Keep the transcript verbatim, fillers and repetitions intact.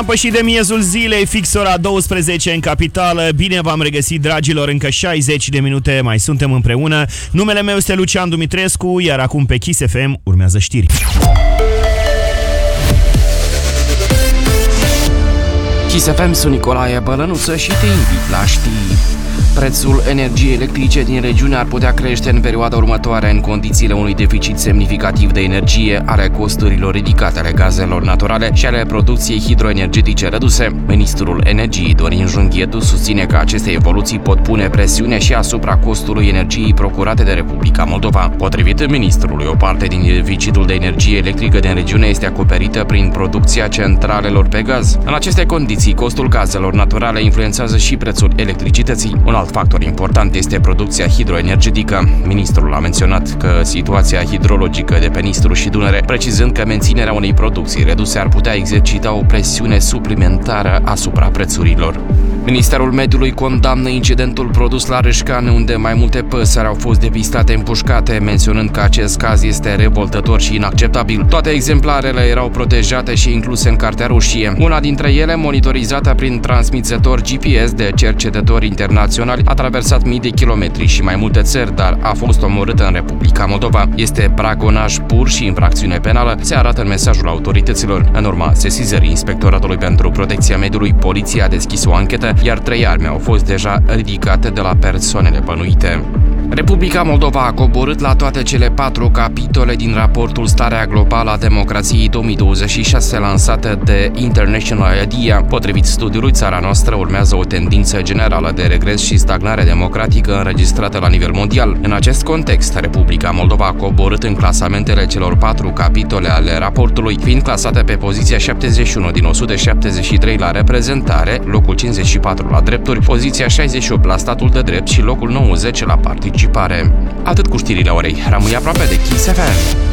Am pășit de miezul zilei, fix ora douăsprezece în capitală. Bine v-am regăsit, dragilor, încă șaizeci de minute mai suntem împreună. Numele meu este Lucian Dumitrescu, iar acum pe Kiss F M urmează știri. Kiss F M, sunt Nicolae Bălănuță și te invit la știri. Prețul energiei electrice din regiune ar putea crește în perioada următoare în condițiile unui deficit semnificativ de energie, ale costurilor ridicate ale gazelor naturale și ale producției hidroenergetice reduse. Ministrul Energiei, Dorin Junghietu, susține că aceste evoluții pot pune presiune și asupra costului energiei procurate de Republica Moldova. Potrivit ministrului, o parte din deficitul de energie electrică din regiune este acoperită prin producția centralelor pe gaz. În aceste condiții, costul gazelor naturale influențează și prețul electricității. Un alt factor important este producția hidroenergetică. Ministrul a menționat că situația hidrologică de pe Nistru și Dunăre, precizând că menținerea unei producții reduse ar putea exercita o presiune suplimentară asupra prețurilor. Ministerul Mediului condamnă incidentul produs la Râșcan, unde mai multe păsări au fost depistate împușcate, menționând că acest caz este revoltător și inacceptabil. Toate exemplarele erau protejate și incluse în Cartea Roșie. Una dintre ele, monitorizată prin transmițător G P S de cercetători internaționali, a traversat mii de kilometri și mai multe țări, dar a fost omorâtă în Republica Moldova. Este braconaj pur și infracțiune penală, se arată în mesajul autorităților. În urma sesizării Inspectoratului pentru Protecția Mediului, poliția a deschis o anchetă, iar trei arme au fost deja ridicate de la persoanele bănuite. Republica Moldova a coborât la toate cele patru capitole din raportul Starea Globală a Democrației două mii douăzeci și șase lansată de International IDEA. Potrivit studiului, țara noastră urmează o tendință generală de regres și stagnare democratică înregistrată la nivel mondial. În acest context, Republica Moldova a coborât în clasamentele celor patru capitole ale raportului, fiind clasată pe poziția șaptezeci și unu din o sută șaptezeci și trei la reprezentare, locul cincizeci și patru la drepturi, poziția șaizeci și opt la statul de drept și locul nouăzeci la participare. Atât cu știrile orei. Rămâi aproape de Kiss F M.